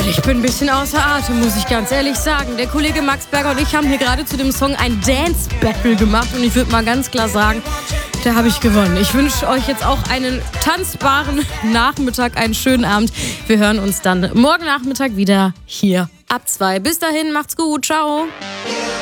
Ich bin ein bisschen außer Atem, muss ich ganz ehrlich sagen. Der Kollege Max Berger und ich haben hier gerade zu dem Song ein Dance-Battle gemacht und ich würde mal ganz klar sagen, da habe ich gewonnen. Ich wünsche euch jetzt auch einen tanzbaren Nachmittag, einen schönen Abend. Wir hören uns dann morgen Nachmittag wieder hier ab 2. Bis dahin, macht's gut, ciao.